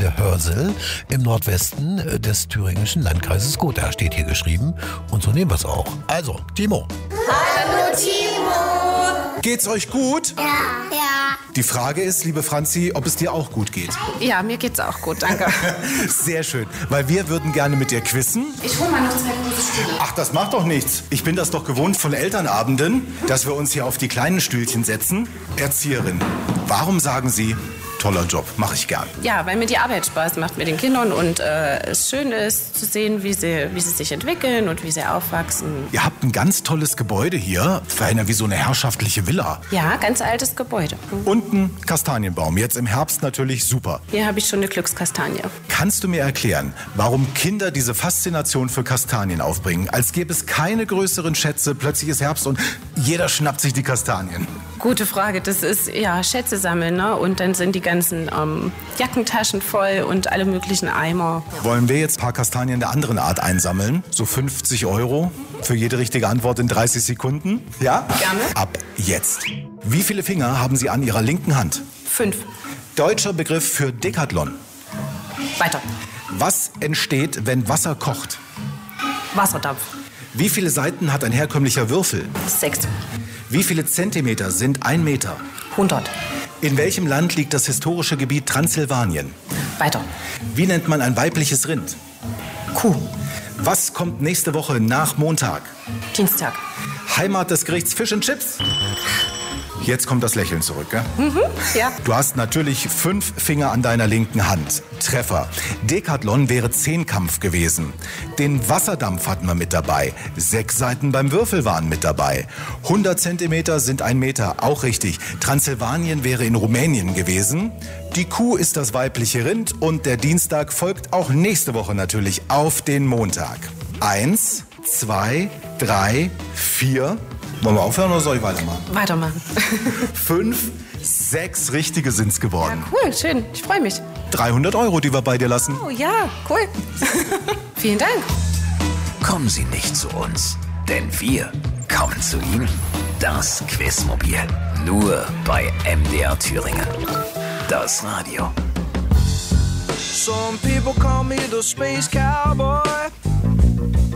Gemeinde Hörsel im Nordwesten des thüringischen Landkreises Gotha, steht hier geschrieben. Und so nehmen wir es auch. Also, Timo. Hallo Timo. Geht's euch gut? Ja. Die Frage ist, liebe Franzi, ob es dir auch gut geht. Ja, mir geht's auch gut, danke. Sehr schön, weil wir würden gerne mit dir quizzen. Ich hole mal noch 2 große Stühle. Ach, das macht doch nichts. Ich bin das doch gewohnt von Elternabenden, dass wir uns hier auf die kleinen Stühlchen setzen. Erzieherin, warum sagen Sie, toller Job, mache ich gern? Ja, weil mir die Arbeit Spaß macht mit den Kindern und es schön ist zu sehen, wie sie sich entwickeln und wie sie aufwachsen. Ihr habt ein ganz tolles Gebäude hier, beinahe wie so eine herrschaftliche Villa. Ja, ganz altes Gebäude. Und ein Kastanienbaum, jetzt im Herbst natürlich super. Hier habe ich schon eine Glückskastanie. Kannst du mir erklären, warum Kinder diese Faszination für Kastanien aufbringen? Als gäbe es keine größeren Schätze, plötzlich ist Herbst und jeder schnappt sich die Kastanien. Gute Frage, das ist ja Schätze sammeln, ne? Und dann sind die ganzen Jackentaschen voll und alle möglichen Eimer. Wollen wir jetzt ein paar Kastanien der anderen Art einsammeln? So 50 € für jede richtige Antwort in 30 Sekunden? Ja? Gerne. Ab jetzt. Wie viele Finger haben Sie an Ihrer linken Hand? 5. Deutscher Begriff für Dekathlon. Weiter. Was entsteht, wenn Wasser kocht? Wasserdampf. Wie viele Seiten hat ein herkömmlicher Würfel? 6. Wie viele Zentimeter sind 1 Meter? 100. In welchem Land liegt das historische Gebiet Transsilvanien? Weiter. Wie nennt man ein weibliches Rind? Kuh. Was kommt nächste Woche nach Montag? Dienstag. Heimat des Gerichts Fish and Chips? Jetzt kommt das Lächeln zurück, gell? Ja. Du hast natürlich 5 Finger an deiner linken Hand. Treffer. Dekathlon wäre Zehnkampf gewesen. Den Wasserdampf hatten wir mit dabei. 6 Seiten beim Würfel waren mit dabei. 100 Zentimeter sind 1 Meter, auch richtig. Transsilvanien wäre in Rumänien gewesen. Die Kuh ist das weibliche Rind und der Dienstag folgt auch nächste Woche natürlich auf den Montag. 1, 2, 3, 4... Wollen wir aufhören oder soll ich weitermachen? Weitermachen. 5, 6 richtige sind's geworden. Cool, schön. Ich freue mich. 300 €, die wir bei dir lassen. Oh ja, cool. Vielen Dank. Kommen Sie nicht zu uns, denn wir kommen zu Ihnen. Das Quizmobil. Nur bei MDR Thüringen. Das Radio. Some people call me the space cowboy.